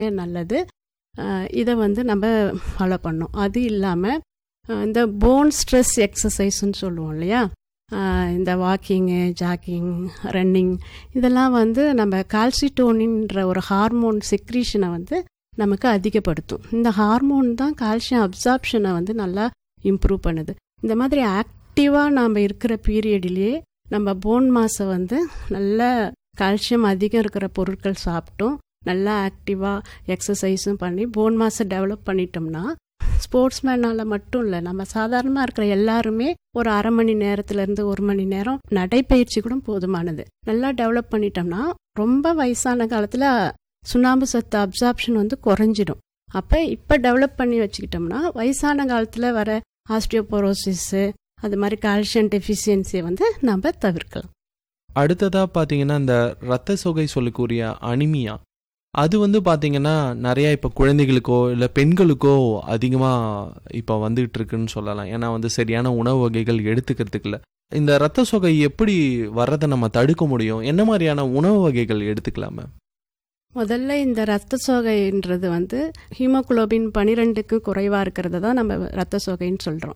நல்லது. இதை வந்து நம்ம ஃபாலோ பண்ணோம். அது இல்லாமல் இந்த போன் ஸ்ட்ரெஸ் எக்ஸசைஸ்ன்னு சொல்லுவோம் இல்லையா, இந்த வாக்கிங்கு, ஜாக்கிங், ரன்னிங், இதெல்லாம் வந்து நம்ம கால்சிட்டோனின்ற ஒரு ஹார்மோன் செக்ரீஷனை வந்து நமக்கு அதிகப்படுத்தும். இந்த ஹார்மோன் தான் கால்சியம் அப்சார்ப்ஷனை வந்து நல்லா இம்ப்ரூவ் பண்ணுது. இந்த மாதிரி ஆக்டிவாக நாம் இருக்கிற பீரியட்லேயே நம்ம போன் மாஸை வந்து நல்ல கால்சியம் அதிகம் இருக்கிற பொருட்கள் சாப்பிட்டோம், நல்லா ஆக்டிவாக எக்ஸசைஸும் பண்ணி போன் மாஸை டெவலப் பண்ணிட்டோம்னா, ஸ்போர்ட்ஸ்மேனால் மட்டும் இல்லை, நம்ம சாதாரணமாக இருக்கிற எல்லாருமே ஒரு அரை மணி நேரத்துலேருந்து 1 மணி நேரம் நடைப்பயிற்சி கூட போதுமானது. நல்லா டெவலப் பண்ணிட்டோம்னா ரொம்ப வயசான காலத்தில் சுண்ணாம்பு சத்து அப்சார்ப்ஷன் வந்து குறைஞ்சிடும். அப்போ இப்போ டெவலப் பண்ணி வச்சுக்கிட்டோம்னா வயசான காலத்தில் வர ஆஸ்டியோபோரோசிஸு, அது மாதிரி கால்சியம் டெஃபிஷியன்சியை வந்து நம்ம தவிர்க்கலாம். அடுத்ததாக பார்த்தீங்கன்னா இந்த இரத்த சோகை சொல்லக்கூடிய அனிமியா, அது வந்து பார்த்தீங்கன்னா நிறையா இப்போ குழந்தைகளுக்கோ இல்லை பெண்களுக்கோ அதிகமாக இப்போ வந்துகிட்டு இருக்குன்னு சொல்லலாம். ஏன்னா வந்து சரியான உணவு வகைகள் எடுத்துக்கிறதுக்கு இல்லை. இந்த இரத்த சோகை எப்படி வர்றதை நம்ம தடுக்க முடியும்? என்ன மாதிரியான உணவு வகைகள் எடுத்துக்கலாமே? முதல்ல இந்த இரத்த சோகைன்றது வந்து ஹீமோகுளோபின் 12க்கு குறைவாக இருக்கிறத தான் நம்ம இரத்த சோகைன்னு சொல்கிறோம்.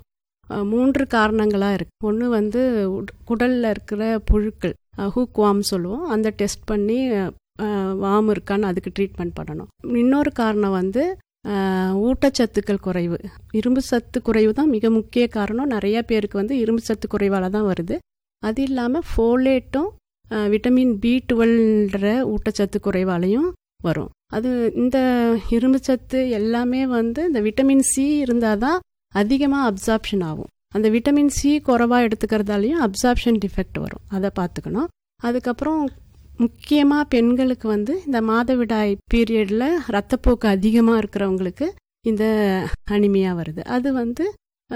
3 காரணங்களாக இருக்குது. ஒன்று வந்து குடலில் இருக்கிற புழுக்கள், ஹூக் வாம் சொல்லுவோம், அந்த டெஸ்ட் பண்ணி வாம் இருக்கான்னு அதுக்கு ட்ரீட்மெண்ட் பண்ணணும். இன்னொரு காரணம் வந்து ஊட்டச்சத்துக்கள் குறைவு, இரும்பு சத்து குறைவு தான் மிக முக்கிய காரணம். நிறைய பேருக்கு வந்து இரும்பு சத்து குறைவால் தான் வருது. அது இல்லாமல் ஃபோலேட்டும் விட்டமின் B12 ஊட்டச்சத்து குறைவாலையும் வரும். அது இந்த இரும்பு சத்து எல்லாமே வந்து இந்த விட்டமின் C இருந்தால் தான் அதிகமாக அப்சார்ப்ஷன் ஆகும். அந்த விட்டமின் C குறைவாக எடுத்துக்கிறதாலையும் அப்சார்ப்ஷன் டிஃபெக்ட் வரும். அதை பார்த்துக்கணும். அதுக்கப்புறம் முக்கியமாக பெண்களுக்கு வந்து இந்த மாதவிடாய் பீரியடில் ரத்தப்போக்கு அதிகமாக இருக்கிறவங்களுக்கு இந்த அனிமியா வருது. அது வந்து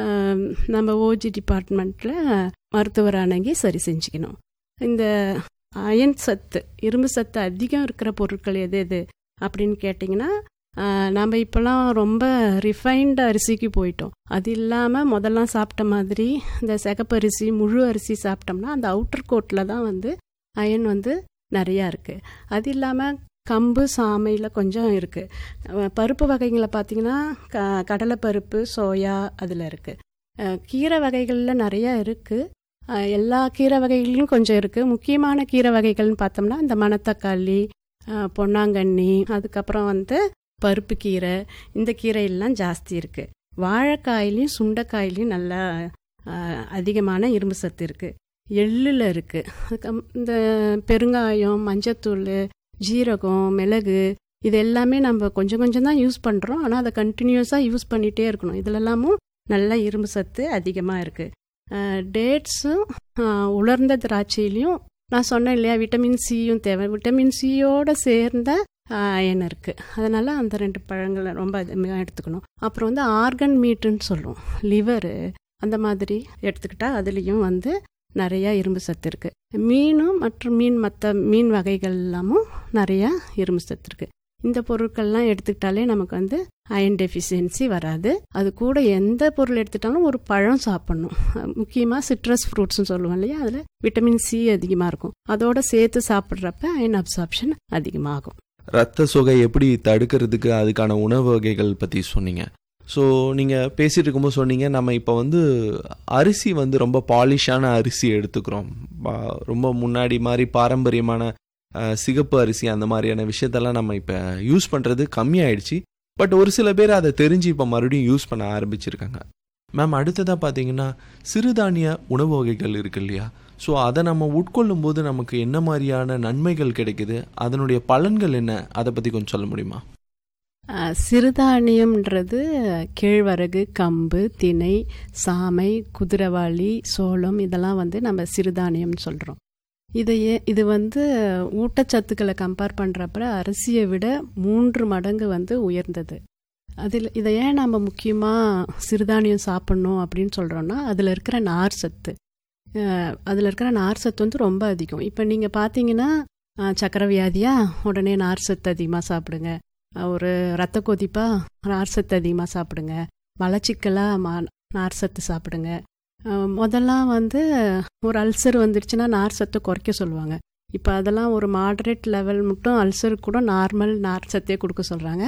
நம்ம ஓஜி டிபார்ட்மெண்ட்டில் மருத்துவர் அணுகி சரி செஞ்சுக்கணும். இந்த அயன் சத்து, இரும்பு சத்து அதிகம் இருக்கிற பொருட்கள் எது எது அப்படின்னு கேட்டிங்கன்னா, நம்ம இப்போலாம் ரொம்ப ரிஃபைன்டு அரிசிக்கு போயிட்டோம். அது இல்லாமல் முதல்லாம் சாப்பிட்ட மாதிரி இந்த சிகப்பரிசி, முழு அரிசி சாப்பிட்டோம்னா அந்த அவுட்டர் கோட்டில் தான் வந்து அயன் வந்து நிறையா இருக்குது. அது இல்லாமல் கம்பு, சாமையில் கொஞ்சம் இருக்குது. பருப்பு வகைகளை பார்த்திங்கன்னா கடலைப்பருப்பு, சோயா அதில் இருக்குது. கீரை வகைகளில் நிறையா இருக்குது. எல்லா கீரை வகைகள்லையும் கொஞ்சம் இருக்குது. முக்கியமான கீரை வகைகள்னு பார்த்தோம்னா இந்த மணத்தக்காளி, பொன்னாங்கண்ணி, அதுக்கப்புறம் வந்து பருப்பு கீரை, இந்த கீரையெல்லாம் ஜாஸ்தி இருக்குது. வாழைக்காயிலையும் சுண்டைக்காயிலையும் நல்லா அதிகமான இரும்பு சத்து இருக்குது. எள்ளில் இருக்குது. இந்த பெருங்காயம், மஞ்சத்தூள், ஜீரகம், மிளகு, இது எல்லாமே நம்ம கொஞ்சம் கொஞ்சம் தான் யூஸ் பண்ணுறோம். ஆனால் அதை கண்டினியூஸாக யூஸ் பண்ணிகிட்டே இருக்கணும். இதிலெல்லாமும் நல்ல இரும்பு சத்து அதிகமாக இருக்குது. டேட்ஸும் உலர்ந்த திராட்சையிலையும் நான் சொன்னேன் இல்லையா, விட்டமின் சியும் தேவை. விட்டமின் சியோடு சேர்ந்த அயன் இருக்குது. அதனால் அந்த 2 பழங்களை ரொம்ப அதிகமாக எடுத்துக்கணும். அப்புறம் வந்து ஆர்கன் மீட்டுன்னு சொல்லுவோம், லிவரு, அந்த மாதிரி எடுத்துக்கிட்டால் அதுலேயும் வந்து நிறையா இரும்பு சத்து இருக்குது. மீனும் மற்றும் மற்ற மீன் வகைகள் எல்லாமும் நிறையா இரும்பு சத்து இருக்குது. இந்த பொருட்கள்லாம் எடுத்துக்கிட்டாலே நமக்கு வந்து அயன் டெஃபிஷியன்சி வராது. அது கூட எந்த பொருள் எடுத்துட்டாலும் ஒரு பழம் சாப்பிட்ணும். முக்கியமாக சிட்ரஸ் ஃப்ரூட்ஸ்னு சொல்லுவோம் இல்லையா, அதில் விட்டமின் C அதிகமாக இருக்கும். அதோட சேர்த்து சாப்பிட்றப்ப அயன் அப்சார்ப்ஷன் அதிகமாகும். இரத்த சோகை எப்படி தடுக்கிறதுக்கு அதுக்கான உணவு வகைகள் பற்றி சொன்னீங்க. ஸோ நீங்கள் பேசிகிட்டு இருக்கும்போது சொன்னீங்க, நம்ம இப்போ வந்து அரிசி வந்து ரொம்ப பாலிஷான அரிசி எடுத்துக்கிறோம். ரொம்ப முன்னாடி மாதிரி பாரம்பரியமான சிகப்பு அரிசி அந்த மாதிரியான விஷயத்தெல்லாம் நம்ம இப்போ யூஸ் பண்ணுறது கம்மியாயிடுச்சு. பட் ஒரு சில பேர் அதை தெரிஞ்சு இப்போ மறுபடியும் யூஸ் பண்ண ஆரம்பிச்சிருக்காங்க. மேம், அடுத்ததாக பார்த்தீங்கன்னா சிறுதானிய உணவு வகைகள் இருக்கு இல்லையா, ஸோ அதை நம்ம உட்கொள்ளும் போது நமக்கு என்ன மாதிரியான நன்மைகள் கிடைக்குது, அதனுடைய பலன்கள் என்ன, அதை பற்றி கொஞ்சம் சொல்ல முடியுமா? சிறுதானியம்ன்றது கேழ்வரகு, கம்பு, திணை, சாமை, குதிரைவாளி, சோளம், இதெல்லாம் வந்து நம்ம சிறுதானியம்னு சொல்கிறோம். இது வந்து ஊட்டச்சத்துக்களை கம்பேர் பண்ணுறப்ப அரிசியை விட 3 மடங்கு வந்து உயர்ந்தது. இதை ஏன் நம்ம முக்கியமாக சிறுதானியம் சாப்பிட்ணும் அப்படின்னு சொல்கிறோன்னா, அதில் இருக்கிற நார் சத்து வந்து ரொம்ப அதிகம். இப்போ நீங்கள் பார்த்தீங்கன்னா சக்கரை வியாதியா, உடனே நார் சத்து அதிகமாக சாப்பிடுங்க. ஒரு ரத்த கொதிப்பா, நார் சத்து அதிகமாக சாப்பிடுங்க. மலச்சிக்கலாக நார் சத்து சாப்பிடுங்க. முதல்லாம் வந்து ஒரு அல்சர் வந்துடுச்சுன்னா நார் சத்தை குறைக்க சொல்லுவாங்க. இப்போ அதெல்லாம் ஒரு மாடரேட் லெவல் மட்டும் அல்சருக்கு கூட நார்மல் நார் சத்தே கொடுக்க சொல்கிறாங்க.